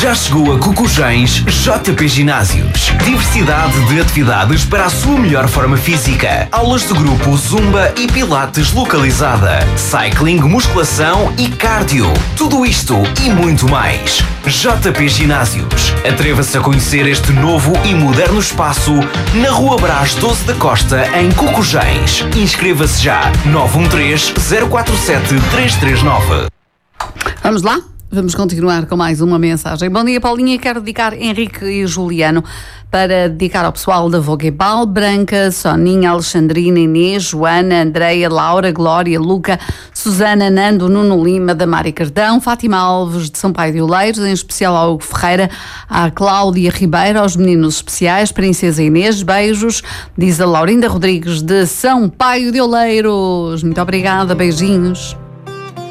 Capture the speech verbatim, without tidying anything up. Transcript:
Já chegou a Cocujães J P Ginásios. Diversidade de atividades para a sua melhor forma física. Aulas de grupo, zumba e pilates localizada. Cycling, musculação e cardio. Tudo isto e muito mais. J P Ginásios. Atreva-se a conhecer este novo e moderno espaço na Rua Brás doze da Costa, em Cocujães. Inscreva-se já. nove um três, zero quatro sete, três três nove. Vamos lá? Vamos continuar com mais uma mensagem. Bom dia, Paulinha. Quero dedicar Henrique e Juliano para dedicar ao pessoal da Voguebal, Branca, Soninha, Alexandrina, Inês, Joana, Andreia, Laura, Glória, Luca, Susana, Nando, Nuno Lima, da Mari Cardão, Fátima Alves de São Paio de Oleiros, em especial ao Hugo Ferreira, à Cláudia Ribeiro, aos meninos especiais, Princesa Inês, beijos, diz a Laurinda Rodrigues de São Paio de Oleiros. Muito obrigada, beijinhos.